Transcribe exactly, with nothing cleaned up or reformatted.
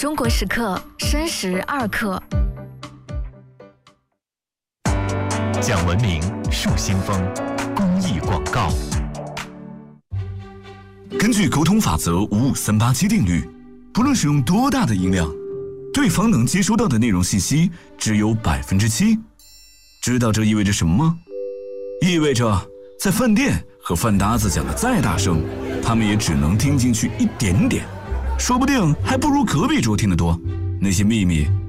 中国时刻申时二刻。 讲文明树新风，公益广告。 根据沟通法则五五三八七定律，不论使用多大的音量，对方能接收到的内容信息只有百分之七。知道这意味着什么吗？意味着在饭店和饭搭子讲的再大声，他们也只能听进去一点点，说不定还不如隔壁桌听得多。那些秘密